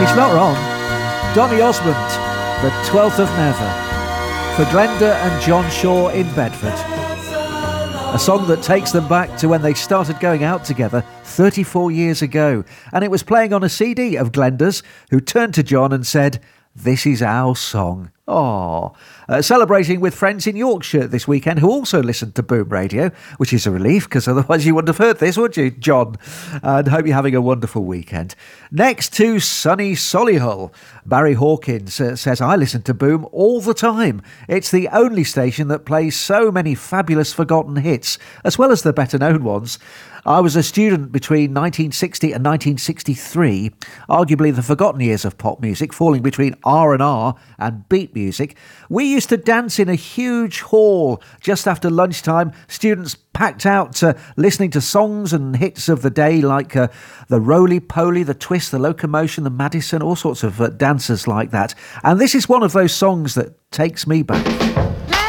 It's not wrong. Donny Osmond, The 12th of Never, for Glenda and John Shaw in Bedford. A song that takes them back to when they started going out together 34 years ago. And it was playing on a CD of Glenda's, who turned to John and said, "This is our song." Celebrating with friends in Yorkshire this weekend who also listened to Boom Radio, which is a relief because otherwise you wouldn't have heard this, would you, John? And hope you're having a wonderful weekend. Next to sunny Solihull, Barry Hawkins says, "I listen to Boom all the time. It's the only station that plays so many fabulous forgotten hits, as well as the better known ones. I was a student between 1960 and 1963, arguably the forgotten years of pop music, falling between R&R and beat music. We used to dance in a huge hall just after lunchtime, students packed out listening to songs and hits of the day like the Roly-Poly, the Twist, the Locomotion, the Madison, all sorts of dancers like that. And this is one of those songs that takes me back."